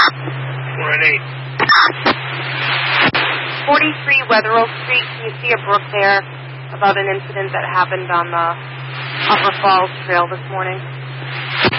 4 and 8. 43 Wetherell Street. Can you see a brook there about an incident that happened on the Upper Falls Trail this morning?